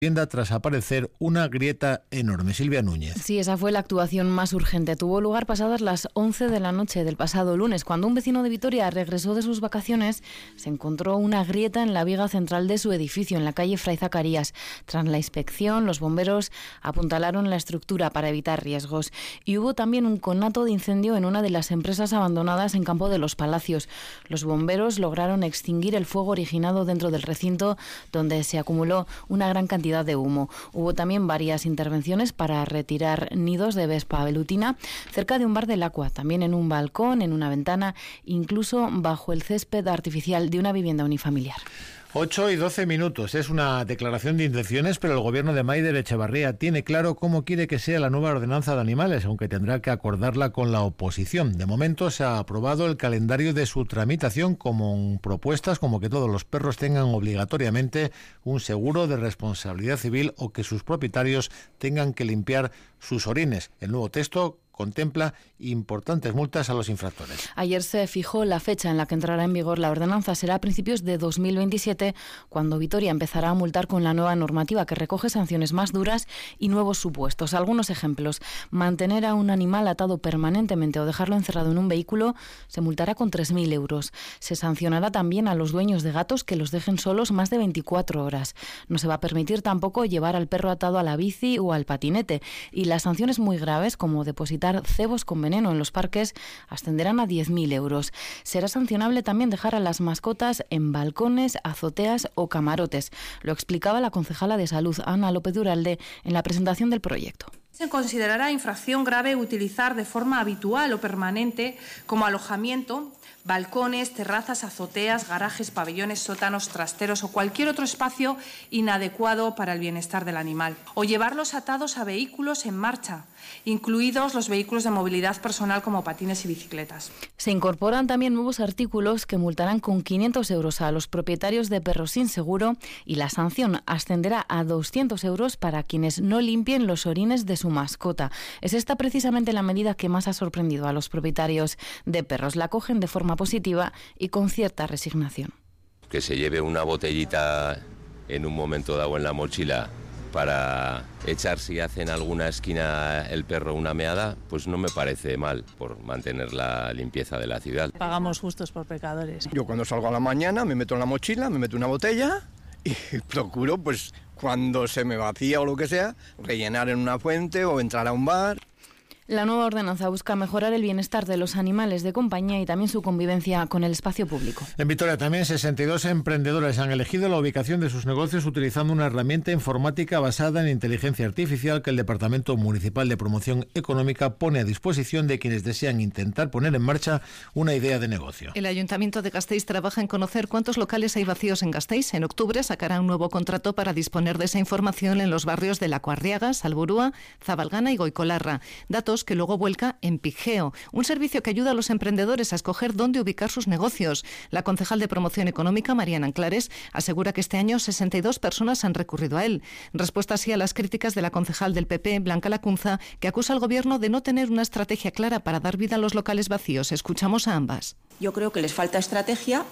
tras aparecer una grieta enorme. Silvia Núñez. Sí, esa fue la actuación más urgente. Tuvo lugar pasadas las 11 de la noche del pasado lunes. Cuando un vecino de Vitoria regresó de sus vacaciones, se encontró una grieta en la viga central de su edificio, en la calle Fray Zacarías. Tras la inspección, los bomberos apuntalaron la estructura para evitar riesgos. Y hubo también un conato de incendio en una de las empresas abandonadas en Campo de los Palacios. Los bomberos lograron extinguir el fuego originado dentro del recinto, donde se acumuló una gran cantidad de humo. Hubo también varias intervenciones para retirar nidos de vespa velutina cerca de un bar del Aqua, también en un balcón, en una ventana, incluso bajo el césped artificial de una vivienda unifamiliar. 8:12. Es una declaración de intenciones, pero el gobierno de Maider Echevarría tiene claro cómo quiere que sea la nueva ordenanza de animales, aunque tendrá que acordarla con la oposición. De momento se ha aprobado el calendario de su tramitación con propuestas como que todos los perros tengan obligatoriamente un seguro de responsabilidad civil o que sus propietarios tengan que limpiar sus orines. El nuevo texto contempla importantes multas a los infractores. Ayer se fijó la fecha en la que entrará en vigor la ordenanza. Será a principios de 2027, cuando Vitoria empezará a multar con la nueva normativa que recoge sanciones más duras y nuevos supuestos. Algunos ejemplos: mantener a un animal atado permanentemente o dejarlo encerrado en un vehículo se multará con 3.000 euros. Se sancionará también a los dueños de gatos que los dejen solos más de 24 horas. No se va a permitir tampoco llevar al perro atado a la bici o al patinete. Y las sanciones muy graves, como depositar cebos con veneno en los parques, ascenderán a 10.000 euros. Será sancionable también dejar a las mascotas en balcones, azoteas o camarotes. Lo explicaba la concejala de Salud, Ana López Duralde, en la presentación del proyecto. Se considerará infracción grave utilizar de forma habitual o permanente como alojamiento balcones, terrazas, azoteas, garajes, pabellones, sótanos, trasteros o cualquier otro espacio inadecuado para el bienestar del animal. O llevarlos atados a vehículos en marcha, incluidos los vehículos de movilidad personal como patines y bicicletas. Se incorporan también nuevos artículos que multarán con 500 euros a los propietarios de perros sin seguro y la sanción ascenderá a 200 euros para quienes no limpien los orines de su mascota. Es esta precisamente la medida que más ha sorprendido a los propietarios de perros. La acogen de forma positiva y con cierta resignación. Que se lleve una botellita en un momento dado en la mochila para echar si hace en alguna esquina el perro una meada, pues no me parece mal por mantener la limpieza de la ciudad. Pagamos justos por pecadores. Yo cuando salgo a la mañana me meto en la mochila, me meto una botella y procuro, pues cuando se me vacía o lo que sea, rellenar en una fuente o entrar a un bar. La nueva ordenanza busca mejorar el bienestar de los animales de compañía y también su convivencia con el espacio público. En Vitoria también 62 emprendedores han elegido la ubicación de sus negocios utilizando una herramienta informática basada en inteligencia artificial que el Departamento Municipal de Promoción Económica pone a disposición de quienes desean intentar poner en marcha una idea de negocio. El Ayuntamiento de Gasteiz trabaja en conocer cuántos locales hay vacíos en Gasteiz. En octubre sacará un nuevo contrato para disponer de esa información en los barrios de Lakuarriaga, Salburua, Zabalgana y Goicolarra. Datos que luego vuelca en Pigeo, un servicio que ayuda a los emprendedores a escoger dónde ubicar sus negocios. La concejal de Promoción Económica, Mariana Anclares, asegura que este año 62 personas han recurrido a él. Respuesta así a las críticas de la concejal del PP, Blanca Lacunza, que acusa al Gobierno de no tener una estrategia clara para dar vida a los locales vacíos. Escuchamos a ambas. Yo creo que les falta estrategia,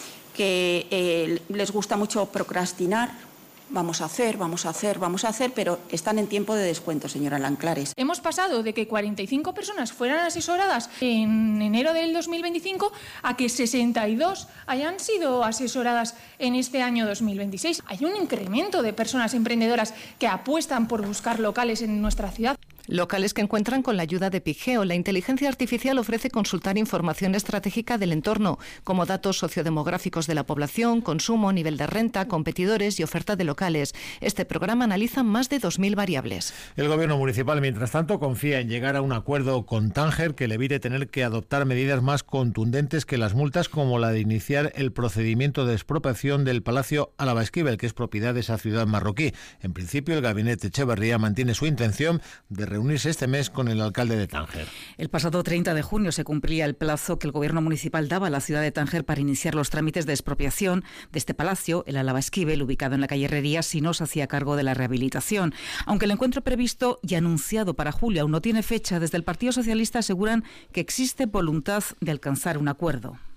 que les gusta mucho procrastinar. Vamos a hacer, pero están en tiempo de descuento, señora Lanclares. Hemos pasado de que 45 personas fueran asesoradas en enero del 2025 a que 62 hayan sido asesoradas en este año 2026. Hay un incremento de personas emprendedoras que apuestan por buscar locales en nuestra ciudad. Locales que encuentran con la ayuda de Pigeo. La inteligencia artificial ofrece consultar información estratégica del entorno, como datos sociodemográficos de la población, consumo, nivel de renta, competidores y oferta de locales. Este programa analiza más de 2.000 variables. El Gobierno municipal, mientras tanto, confía en llegar a un acuerdo con Tánger que le evite tener que adoptar medidas más contundentes que las multas, como la de iniciar el procedimiento de expropiación del Palacio Álava Esquivel, que es propiedad de esa ciudad marroquí. En principio, el gabinete Echevarría mantiene su intención de reunirse este mes con el alcalde de Tánger. El pasado 30 de junio se cumplía el plazo que el Gobierno municipal daba a la ciudad de Tánger para iniciar los trámites de expropiación de este palacio, el Álava Esquivel, ubicado en la calle Herrería, si no se hacía cargo de la rehabilitación. Aunque el encuentro previsto y anunciado para julio aún no tiene fecha, desde el Partido Socialista aseguran que existe voluntad de alcanzar un acuerdo.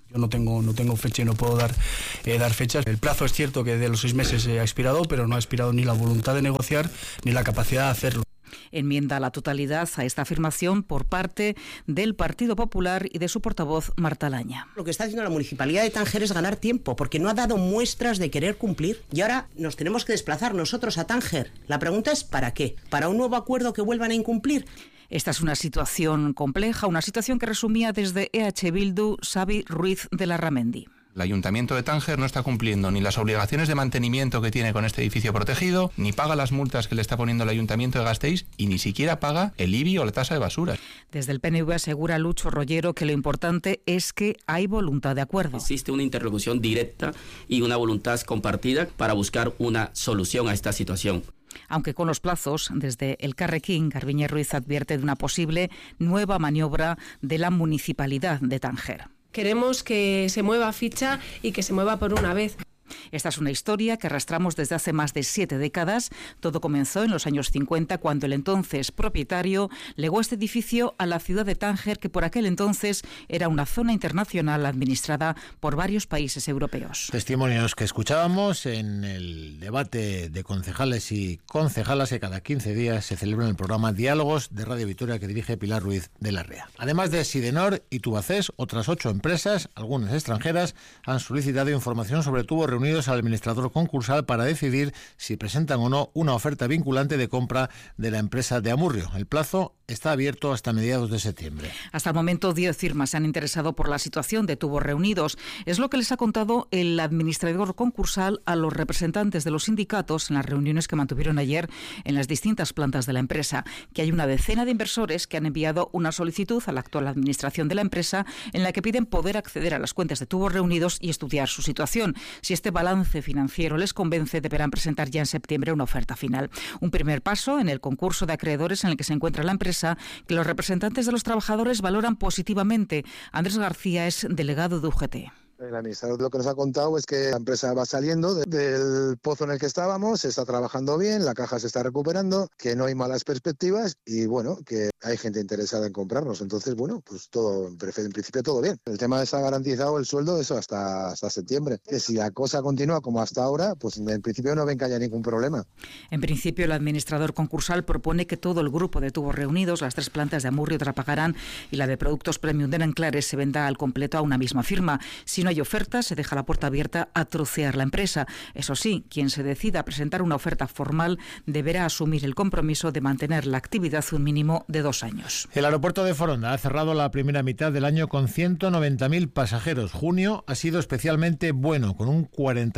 Yo no tengo fecha y no puedo dar fechas. El plazo es cierto que de los 6 meses ha expirado, pero no ha expirado ni la voluntad de negociar ni la capacidad de hacerlo. Enmienda a la totalidad a esta afirmación por parte del Partido Popular y de su portavoz Marta Laña. Lo que está haciendo la Municipalidad de Tánger es ganar tiempo, porque no ha dado muestras de querer cumplir. Y ahora nos tenemos que desplazar nosotros a Tánger. La pregunta es ¿para qué? ¿Para un nuevo acuerdo que vuelvan a incumplir? Esta es una situación compleja, una situación que resumía desde EH Bildu Xavi Ruiz de Larramendi. El Ayuntamiento de Tánger no está cumpliendo ni las obligaciones de mantenimiento que tiene con este edificio protegido, ni paga las multas que le está poniendo el Ayuntamiento de Gasteiz y ni siquiera paga el IBI o la tasa de basura. Desde el PNV asegura Lucho Rollero que lo importante es que hay voluntad de acuerdo. Existe una interlocución directa y una voluntad compartida para buscar una solución a esta situación. Aunque con los plazos, desde el Carrequín, Garbiñe Ruiz advierte de una posible nueva maniobra de la Municipalidad de Tánger. Queremos que se mueva ficha y que se mueva por una vez. Esta es una historia que arrastramos desde hace más de 7 décadas. Todo comenzó en los años 50 cuando el entonces propietario legó este edificio a la ciudad de Tánger, que por aquel entonces era una zona internacional administrada por varios países europeos. Testimonios que escuchábamos en el debate de concejales y concejalas que cada 15 días se celebra en el programa Diálogos de Radio Vitoria que dirige Pilar Ruiz de Larrea. Además de Sidenor y Tubacex, otras 8 empresas, algunas extranjeras, han solicitado información sobre tubos reunidos al administrador concursal para decidir si presentan o no una oferta vinculante de compra de la empresa de Amurrio. El plazo está abierto hasta mediados de septiembre. Hasta el momento 10 firmas se han interesado por la situación de Tubos Reunidos. Es lo que les ha contado el administrador concursal a los representantes de los sindicatos en las reuniones que mantuvieron ayer en las distintas plantas de la empresa, que hay una decena de inversores que han enviado una solicitud a la actual administración de la empresa en la que piden poder acceder a las cuentas de Tubos Reunidos y estudiar su situación. Si este balance financiero les convence, deberán presentar ya en septiembre una oferta final. Un primer paso en el concurso de acreedores en el que se encuentra la empresa, que los representantes de los trabajadores valoran positivamente. Andrés García es delegado de UGT. El administrador lo que nos ha contado es que la empresa va saliendo del pozo en el que estábamos, se está trabajando bien, la caja se está recuperando, que no hay malas perspectivas y bueno, que hay gente interesada en comprarnos. Entonces, bueno, pues todo, en principio todo bien. El tema está garantizado el sueldo, eso hasta septiembre. Que si la cosa continúa como hasta ahora, pues en principio no ven que haya ningún problema. En principio, el administrador concursal propone que todo el grupo de Tubos Reunidos, las 3 plantas de Amurrio, Trapagarán y la de Productos Premium de Nanclares, se venda al completo a una misma firma. Si no hay oferta, se deja la puerta abierta a trocear la empresa. Eso sí, quien se decida a presentar una oferta formal deberá asumir el compromiso de mantener la actividad un mínimo de 2 años. El aeropuerto de Foronda ha cerrado la primera mitad del año con 190.000 pasajeros. Junio ha sido especialmente bueno, con un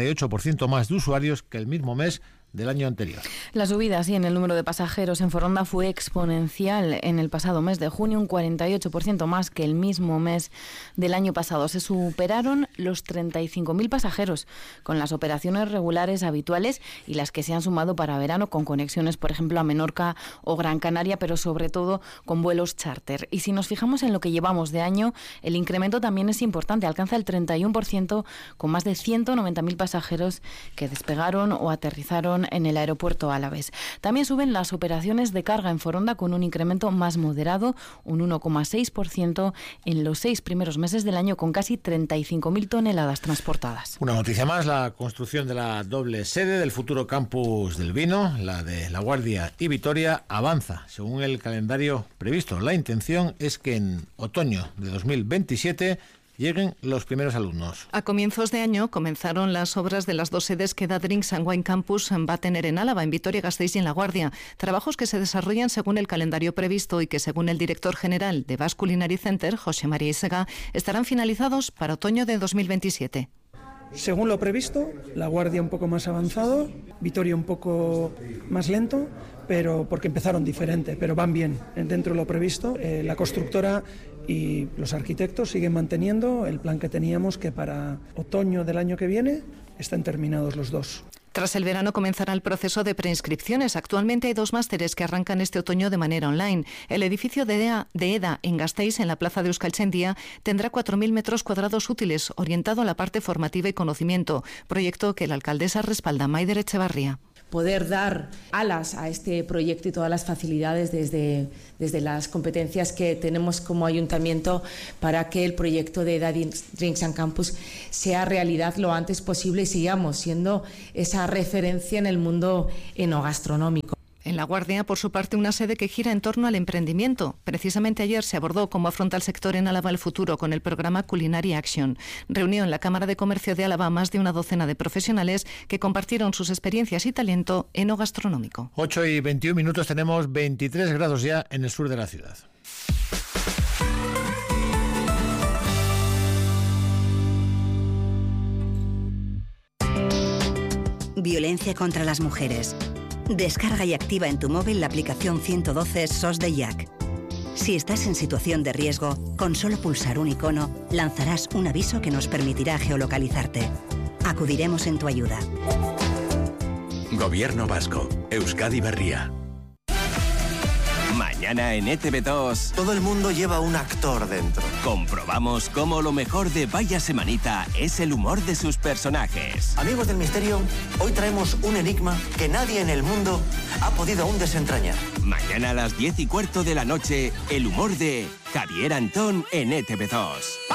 48% más de usuarios que el mismo mes del año anterior. La subida, sí, en el número de pasajeros en Foronda fue exponencial en el pasado mes de junio, un 48% más que el mismo mes del año pasado. Se superaron los 35.000 pasajeros con las operaciones regulares habituales y las que se han sumado para verano con conexiones, por ejemplo, a Menorca o Gran Canaria, pero sobre todo con vuelos charter. Y si nos fijamos en lo que llevamos de año, el incremento también es importante, alcanza el 31% con más de 190.000 pasajeros que despegaron o aterrizaron en el aeropuerto Alavés. También suben las operaciones de carga en Foronda con un incremento más moderado, un 1,6% en los 6 primeros meses del año, con casi 35.000 toneladas transportadas. Una noticia más, la construcción de la doble sede del futuro campus del vino, la de La Guardia y Vitoria, avanza según el calendario previsto. La intención es que en otoño de 2027 lleguen los primeros alumnos. A comienzos de año comenzaron las obras de las 2 sedes que Drinks and Wine Campus va a tener en Álava, en Vitoria-Gasteiz y en La Guardia. Trabajos que se desarrollan según el calendario previsto y que, según el director general de Basque Culinary Center, José María Isega, estarán finalizados para otoño de 2027. Según lo previsto, La Guardia un poco más avanzado, Vitoria un poco más lento, pero porque empezaron diferente, pero van bien dentro de lo previsto. La constructora y los arquitectos siguen manteniendo el plan que teníamos, que para otoño del año que viene están terminados los 2. Tras el verano comenzará el proceso de preinscripciones. Actualmente hay 2 másteres que arrancan este otoño de manera online. El edificio de EDA en Gasteiz, en la plaza de Euskaltzaindia, tendrá 4.000 metros cuadrados útiles, orientado a la parte formativa y conocimiento, proyecto que la alcaldesa respalda, Maider Etxebarria. poder dar alas a este proyecto y todas las facilidades desde las competencias que tenemos como ayuntamiento para que el proyecto de Daddy Drinks and Campus sea realidad lo antes posible y sigamos siendo esa referencia en el mundo enogastronómico. En La Guardia, por su parte, una sede que gira en torno al emprendimiento. Precisamente ayer se abordó cómo afronta el sector en Álava el futuro con el programa Culinary Action. Reunió en la Cámara de Comercio de Álava más de una docena de profesionales que compartieron sus experiencias y talento enogastronómico. 8:21, tenemos 23 grados ya en el sur de la ciudad. Violencia contra las mujeres. Descarga y activa en tu móvil la aplicación 112 SOS de IAC. Si estás en situación de riesgo, con solo pulsar un icono, lanzarás un aviso que nos permitirá geolocalizarte. Acudiremos en tu ayuda. Gobierno vasco. Euskadi Berria. Mañana en ETV2. Todo el mundo lleva un actor dentro. Comprobamos cómo lo mejor de Vaya Semanita es el humor de sus personajes. Amigos del misterio, hoy traemos un enigma que nadie en el mundo ha podido aún desentrañar. Mañana a las 10:15 de la noche, el humor de Javier Antón en ETV2.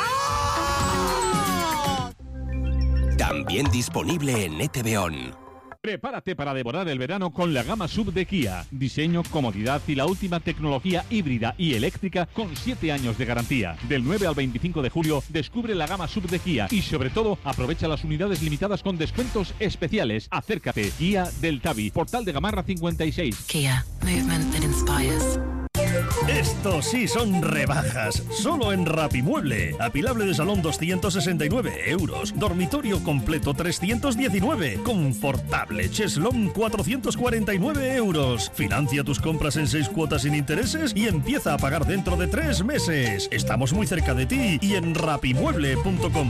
También disponible en ETV On. Prepárate para devorar el verano con la gama SUV de Kia. Diseño, comodidad y la última tecnología híbrida y eléctrica con 7 años de garantía. Del 9 al 25 de julio descubre la gama SUV de Kia y sobre todo aprovecha las unidades limitadas con descuentos especiales. Acércate. Kia del Tabi, Portal de Gamarra 56. Kia. Movement that inspires. Esto sí son rebajas, solo en Rapimueble. Apilable de salón 269 euros, dormitorio completo 319, confortable cheslón 449 euros. Financia tus compras en 6 cuotas sin intereses y empieza a pagar dentro de 3 meses. Estamos muy cerca de ti y en rapimueble.com.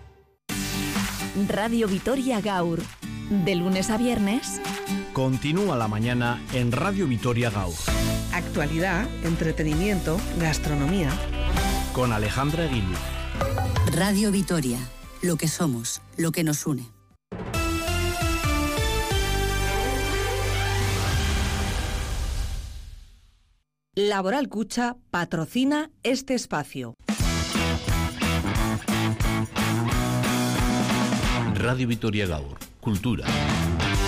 Radio Vitoria Gaur, de lunes a viernes. Continúa la mañana en Radio Vitoria Gaur. Actualidad, entretenimiento, gastronomía. Con Alejandra Aguilar. Radio Vitoria, lo que somos, lo que nos une. Laboral Cucha patrocina este espacio. Radio Vitoria Gaur. Cultura.